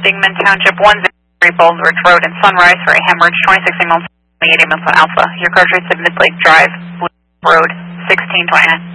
Dingman Township, 103 Bowles Ridge Road and Sunrise for a hemorrhage, 26 miles, 28 miles on Alpha. Your car trace at Mid Lake Drive, Blue Road, 1629.